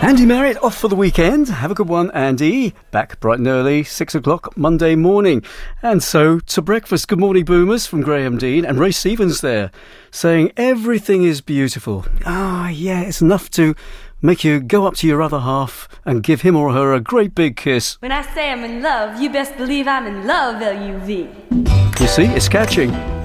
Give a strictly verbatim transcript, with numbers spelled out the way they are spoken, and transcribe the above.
Andy Marriott off for the weekend. Have a good one, Andy. Back bright and early, six o'clock Monday morning. And so to breakfast. Good morning, Boomers, from Graham Dean and Ray Stevens there, saying everything is beautiful. Ah, yeah, it's enough to make you go up to your other half and give him or her a great big kiss. When I say I'm in love, you best believe I'm in love, L U V. You see, it's catching.